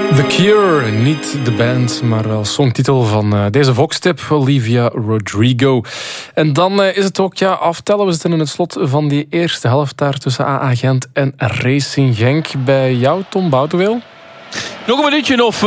The Cure, niet de band, maar wel songtitel van deze Vox-tip, Olivia Rodrigo. En dan is het ook aftellen. We zitten in het slot van die eerste helft daar tussen AA Gent en Racing Genk. Bij jou, Tom Bouteweel? Nog een minuutje of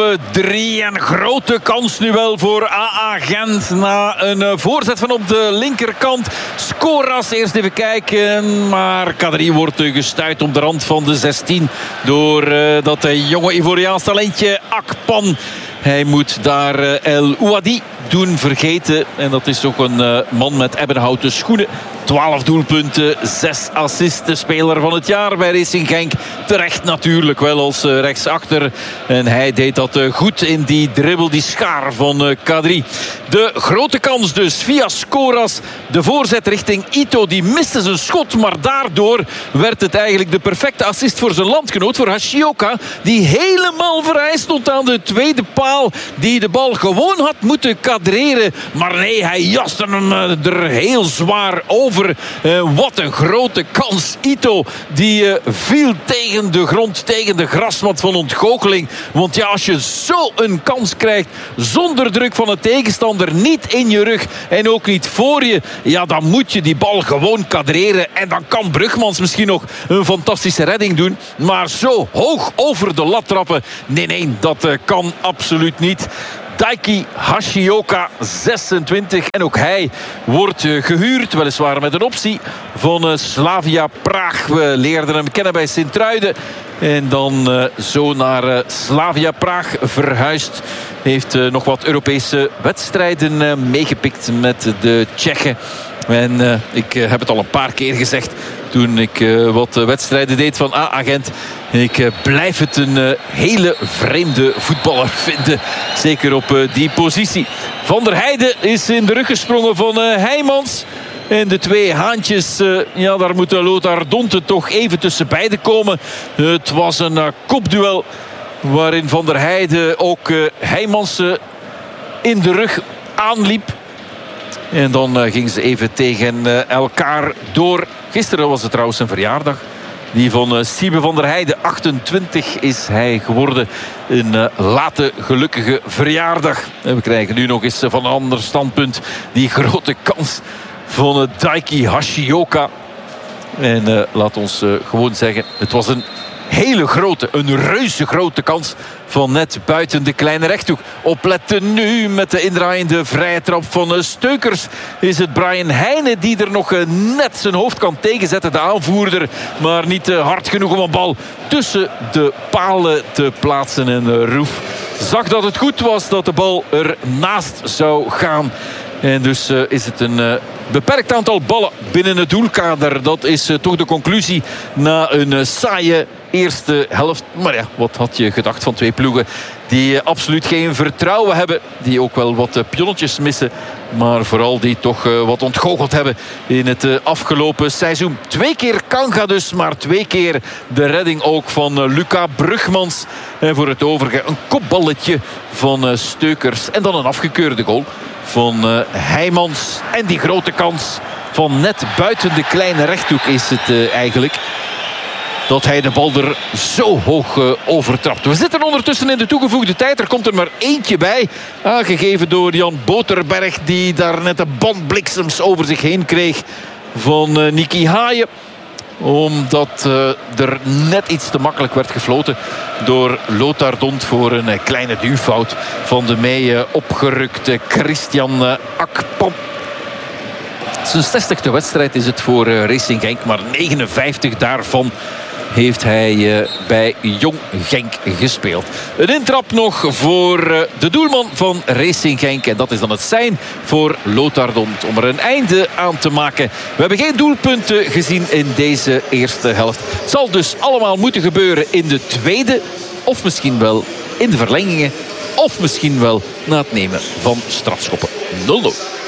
3 en grote kans nu wel voor AA Gent na een voorzet van op de linkerkant. Skoras eerst even kijken, maar Kadri wordt gestuit op de rand van de 16 door dat jonge Ivoriaans talentje Akpan. Hij moet daar El Ouadi doen vergeten. En dat is toch een man met ebbenhouten schoenen. 12 doelpunten, 6 assisten. Speler van het jaar bij Racing Genk. Terecht natuurlijk wel als rechtsachter. En hij deed dat goed in die dribbel, die schaar van Kadri. De grote kans dus via Skoras. De voorzet richting Ito. Die miste zijn schot, maar daardoor werd het eigenlijk de perfecte assist voor zijn landgenoot. Voor Hashioka, die helemaal vrij stond aan de tweede paal. Die de bal gewoon had moeten kadreren. Maar nee, hij jaste hem er heel zwaar over. Wat een grote kans. Ito die viel tegen de grond, tegen de grasmat van ontgoocheling. Want ja, als je zo een kans krijgt zonder druk van de tegenstander, niet in je rug en ook niet voor je, ja, dan moet je die bal gewoon kadreren. En dan kan Brugmans misschien nog een fantastische redding doen. Maar zo hoog over de lat trappen, nee, dat kan absoluut niet. Daiki Hashioka, 26. En ook hij wordt gehuurd, weliswaar met een optie van Slavia Praag. We leerden hem kennen bij Sint-Truiden. En dan zo naar Slavia Praag verhuisd. Heeft nog wat Europese wedstrijden meegepikt met de Tsjechen. En ik heb het al een paar keer gezegd toen ik wat wedstrijden deed van AA Gent. Ik blijf het een hele vreemde voetballer vinden. Zeker op die positie. Van der Heijden is in de rug gesprongen van Heijmans. En de twee haantjes, daar moet Lothar Donte toch even tussen beiden komen. Het was een kopduel waarin Van der Heijden ook Heijmans in de rug aanliep. En dan gingen ze even tegen elkaar door. Gisteren was het trouwens een verjaardag. Die van Siebe van der Heijden. 28 is hij geworden. Een late gelukkige verjaardag. En we krijgen nu nog eens van een ander standpunt die grote kans van Daiki Hashioka. En laat ons gewoon zeggen, het was een hele grote, een reuze grote kans van net buiten de kleine rechthoek. Opletten nu met de indraaiende vrije trap van Steukers. Is het Brian Heijnen die er nog net zijn hoofd kan tegenzetten. De aanvoerder, maar niet hard genoeg om een bal tussen de palen te plaatsen. En Roef zag dat het goed was, dat de bal er naast zou gaan. En dus is het een beperkt aantal ballen binnen het doelkader. Dat is toch de conclusie na een saaie eerste helft. Maar ja, wat had je gedacht van twee ploegen die absoluut geen vertrouwen hebben. Die ook wel wat pionnetjes missen. Maar vooral die toch wat ontgoocheld hebben in het afgelopen seizoen. 2 keer Kanga dus, maar 2 keer de redding ook van Luca Brugmans. En voor het overige een kopballetje van Steukers. En dan een afgekeurde goal van Heijmans. En die grote kans van net buiten de kleine rechthoek is het eigenlijk. Dat hij de bal er zo hoog overtrapt. We zitten ondertussen in de toegevoegde tijd. Er komt er maar eentje bij. Aangegeven door Jan Boterberg. Die daar net de bandbliksems over zich heen kreeg van Niki Haaien. Omdat er net iets te makkelijk werd gefloten door Lothar Dont voor een kleine duwfout van de mee opgerukte Christian Akpan. Zijn 60e wedstrijd is het voor Racing Genk, maar 59 daarvan heeft hij bij Jong Genk gespeeld. Een intrap nog voor de doelman van Racing Genk. En dat is dan het sein voor Lothar Dont om er een einde aan te maken. We hebben geen doelpunten gezien in deze eerste helft. Het zal dus allemaal moeten gebeuren in de tweede. Of misschien wel in de verlengingen. Of misschien wel na het nemen van strafschoppen. 0-0.